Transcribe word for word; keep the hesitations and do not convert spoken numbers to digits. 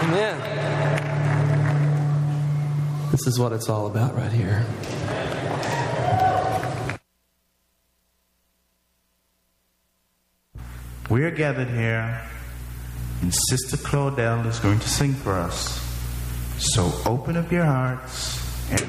Amen. This is what it's all about right here. We are gathered here, and Sister Claudel is going to sing for us. So open up your hearts